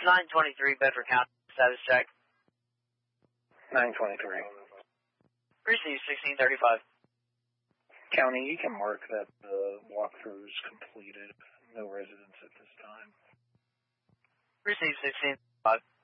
923 Bedford County, status check. 923. Received 1635. County, you can mark that the walkthrough is completed. No residents at this time. Received 1635.